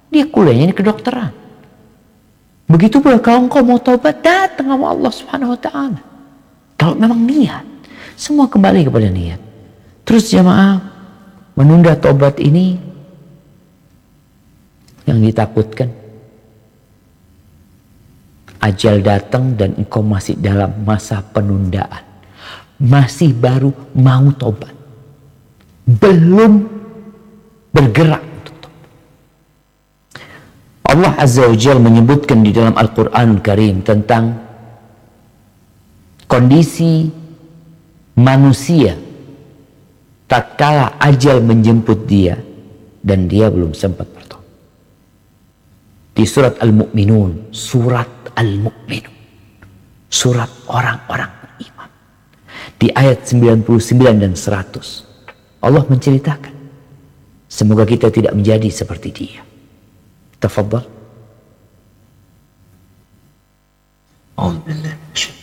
Dia kuliahnya di kedokteran. Begitu pula kalau engkau mau tobat, datang sama Allah Subhanahu wa taala. Kalau memang niat, semua kembali kepada niat. Terus jamaah, menunda tobat ini yang ditakutkan ajal datang dan engkau masih dalam masa penundaan. Masih baru mau tobat. Belum bergerak untuk tobat. Allah Azza wa Jalla menyebutkan di dalam Al-Quran Karim tentang kondisi manusia tatkala ajal menjemput dia dan dia belum sempat bertobat. Di surat Al-Mu'minun, surat Al-Mu'minun, surat orang-orang beriman, di ayat 99 dan 100, Allah menceritakan, semoga kita tidak menjadi seperti dia. Tafadhal. أعوذ بالله من الشيطان